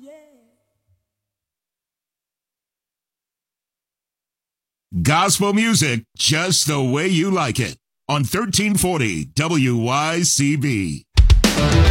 Gospel music just the way you like it on 1340 WYCB.